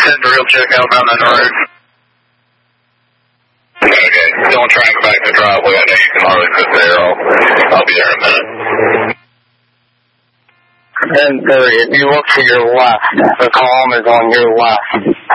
Head for real check outbound on the road. Okay, don't try and go back to the driveway. I know you can hardly sit there. I'll be there in a minute. 10:30, if you look to your left, the column is on your left.